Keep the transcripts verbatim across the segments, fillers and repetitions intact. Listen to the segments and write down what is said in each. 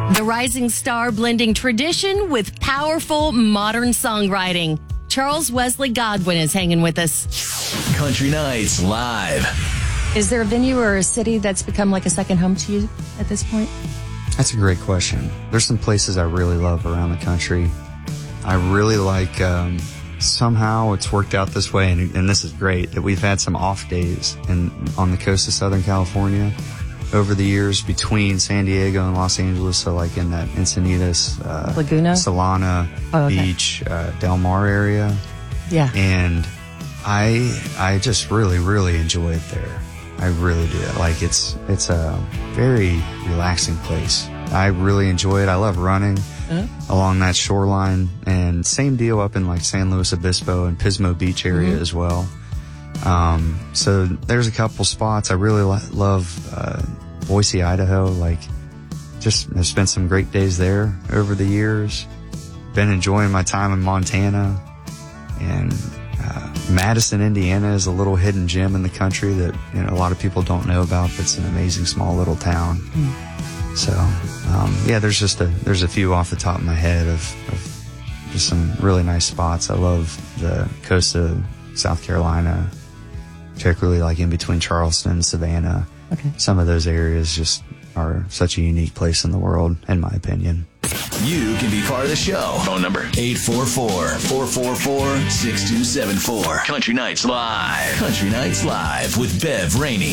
The rising star blending tradition with powerful modern songwriting. Charles Wesley Godwin is hanging with us. Country Nights Live. Is there a venue or a city that's become like a second home to you at this point? That's a great question. There's some places I really love around the country. I really like, um, somehow it's worked out this way, and, and this is great, that we've had some off days in, on the coast of Southern California over the years between San Diego and Los Angeles. So like in that Encinitas, uh, Laguna, Solana oh, okay. Beach, uh, Del Mar area. Yeah. And I, I just really, really enjoy it there. I really do. Like it's, it's a very relaxing place. I really enjoy it. I love running uh-huh. along that shoreline, and same deal up in like San Luis Obispo and Pismo Beach area mm-hmm. as well. Um, so there's a couple spots. I really lo- love, uh, Boise, Idaho. Like just, I've spent some great days there over the years. Been enjoying my time in Montana, and, uh, Madison, Indiana is a little hidden gem in the country that, you know, a lot of people don't know about, but it's an amazing small little town. Mm. So, um, yeah, there's just a, there's a few off the top of my head of, of just some really nice spots. I love the coast of South Carolina, particularly like in between Charleston and Savannah. Okay. Some of those areas just are such a unique place in the world, in my opinion. You can be part of the show. Phone number eight four four, four four four, six two seven four. Country Nights Live. Country Nights Live with Bev Rainey.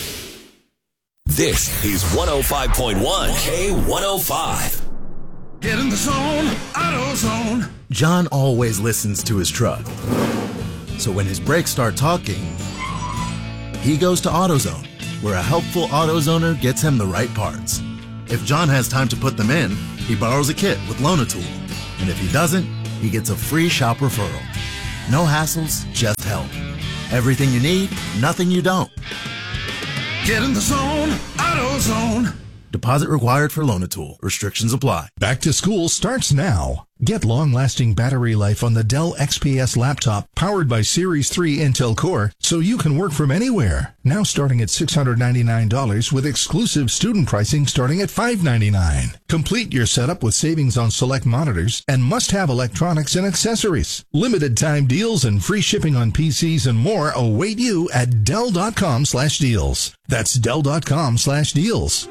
This is one oh five point one K one oh five. Get in the zone, AutoZone. John always listens to his truck. So when his brakes start talking, he goes to AutoZone, where a helpful AutoZoner gets him the right parts. If John has time to put them in, he borrows a kit with Loan-A-Tool. And if he doesn't, he gets a free shop referral. No hassles, just help. Everything you need, nothing you don't. Get in the zone, AutoZone. Deposit required for Loan-A-Tool. Restrictions apply. Back to school starts now. Get long-lasting battery life on the Dell X P S laptop powered by Series three Intel Core so you can work from anywhere. Now starting at six hundred ninety-nine dollars with exclusive student pricing starting at five hundred ninety-nine dollars. Complete your setup with savings on select monitors and must-have electronics and accessories. Limited time deals and free shipping on P Cs and more await you at Dell.com slash deals. That's Dell.com slash deals.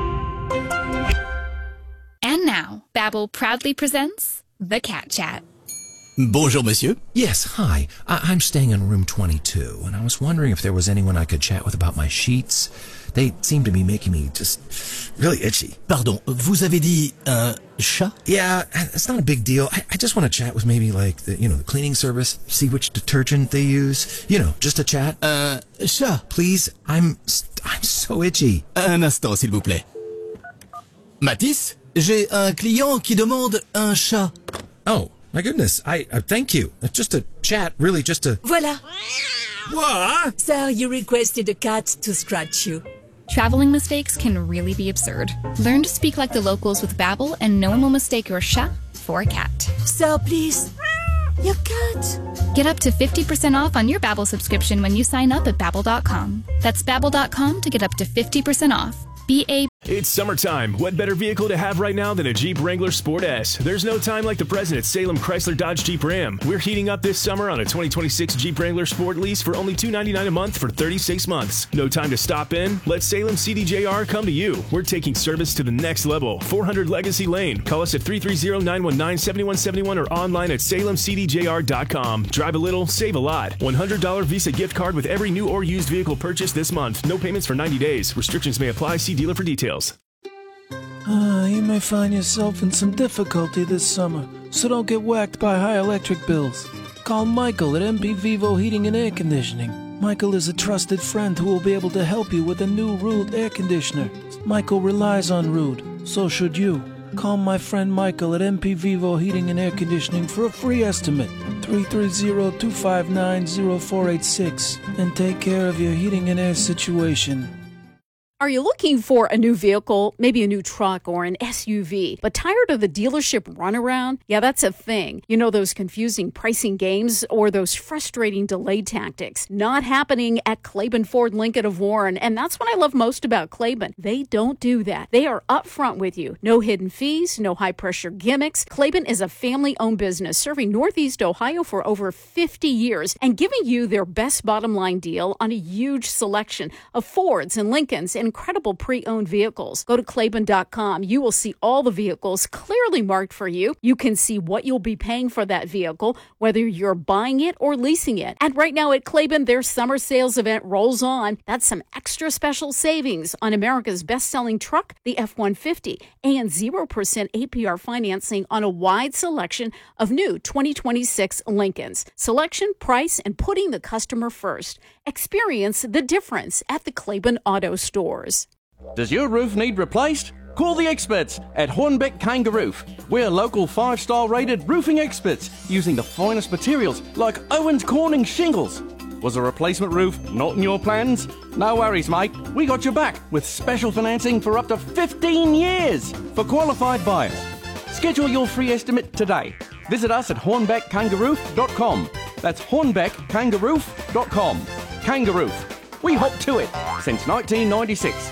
And now, Babbel proudly presents The Cat Chat. Bonjour, monsieur. Yes, hi. I- I'm staying in room twenty-two, and I was wondering if there was anyone I could chat with about my sheets. They seem to be making me just really itchy. Pardon, vous avez dit un chat? Yeah, it's not a big deal. I, I just want to chat with maybe like the, you know, the cleaning service, see which detergent they use. You know, just a chat. Un chat? Please, I'm I'm so itchy. Un instant, s'il vous plaît. Matisse, j'ai un client qui demande un chat. Oh, my goodness. I uh, thank you. Just a chat, really, just a... Voilà. What? Sir, you requested a cat to scratch you. Traveling mistakes can really be absurd. Learn to speak like the locals with Babbel, and no one will mistake your chat for a cat. Sir, please. Your cat. Get up to fifty percent off on your Babbel subscription when you sign up at Babbel dot com. That's Babbel dot com to get up to fifty percent off. B A It's summertime. What better vehicle to have right now than a Jeep Wrangler Sport S? There's no time like the present at Salem Chrysler Dodge Jeep Ram. We're heating up this summer on a twenty twenty-six Jeep Wrangler Sport lease for only two hundred ninety-nine dollars a month for thirty-six months. No time to stop in? Let Salem C D J R come to you. We're taking service to the next level. four hundred Legacy Lane. Call us at three three zero, nine one nine, seven one seven one or online at salem c d j r dot com. Drive a little, save a lot. one hundred dollars Visa gift card with every new or used vehicle purchase this month. No payments for ninety days. Restrictions may apply. See dealer for details. Uh, you may find yourself in some difficulty this summer, so don't get whacked by high electric bills. Call Michael at M P Vivo Heating and Air Conditioning. Michael is a trusted friend who will be able to help you with a new Rude air conditioner. Michael relies on Rude, so should you. Call my friend Michael at M P Vivo Heating and Air Conditioning for a free estimate, three three zero, two five nine, zero four eight six, and take care of your heating and air situation. Are you looking for a new vehicle, maybe a new truck or an S U V, but tired of the dealership runaround? Yeah, that's a thing. You know, those confusing pricing games or those frustrating delay tactics. Not happening at Claiborne Ford Lincoln of Warren, and that's what I love most about Claiborne. They don't do that. They are upfront with you. No hidden fees, no high-pressure gimmicks. Claiborne is a family-owned business serving Northeast Ohio for over fifty years and giving you their best bottom-line deal on a huge selection of Fords and Lincolns and incredible pre-owned vehicles. Go to Claiborne dot com. You will see all the vehicles clearly marked for you. You can see what you'll be paying for that vehicle, whether you're buying it or leasing it. And right now at Claiborne, their summer sales event rolls on. That's some extra special savings on America's best-selling truck, the F one fifty, and zero percent A P R financing on a wide selection of new twenty twenty-six Lincolns. Selection, price, and putting the customer first. Experience the difference at the Claiborne Auto Stores. Does your roof need replaced? Call the experts at Hornbeck Kangaroo. We're local five-star rated roofing experts using the finest materials like Owens Corning shingles. Was a replacement roof not in your plans? No worries, mate. We got your back with special financing for up to fifteen years for qualified buyers. Schedule your free estimate today. Visit us at hornbeck kangaroo dot com. That's hornbeck kangaroo dot com. Kangaroo. We hop to it since nineteen ninety-six.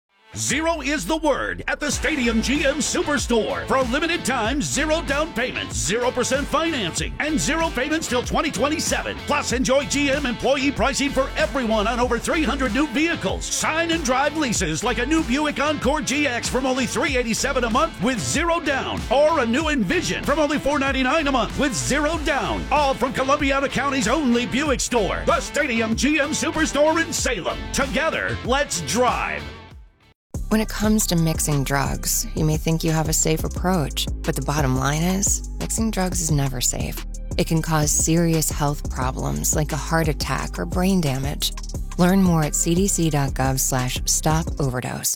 Zero is the word at the Stadium G M Superstore. For a limited time, zero down payments, zero percent financing, and zero payments till twenty twenty-seven. Plus, enjoy G M employee pricing for everyone on over three hundred new vehicles. Sign and drive leases like a new Buick Encore G X from only three hundred eighty-seven dollars a month with zero down. Or a new Envision from only four hundred ninety-nine dollars a month with zero down. All from Columbiana County's only Buick store. The Stadium G M Superstore in Salem. Together, let's drive. When it comes to mixing drugs, you may think you have a safe approach, but the bottom line is, mixing drugs is never safe. It can cause serious health problems like a heart attack or brain damage. Learn more at c d c dot gov slash stop overdose.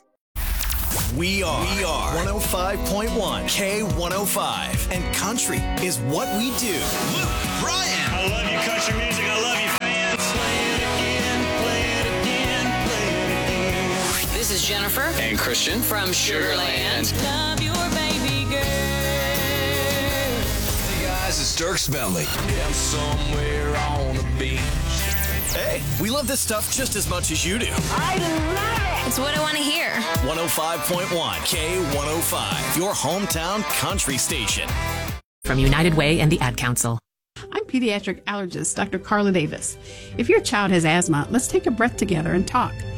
We are, we are one oh five point one K one oh five, and country is what we do. Luke Bryan. I love you, country music. I love you, fans. Play it again, play it again, play it again. This is Jennifer and Christian from Sugarland. Love your baby girl. Hey guys, it's Dierks Bentley. I'm somewhere on the beach. Hey, we love this stuff just as much as you do. I love it. It's what I want to hear. one oh five point one K one oh five, your hometown country station. From United Way and the Ad Council. I'm pediatric allergist Doctor Carla Davis. If your child has asthma, let's take a breath together and talk.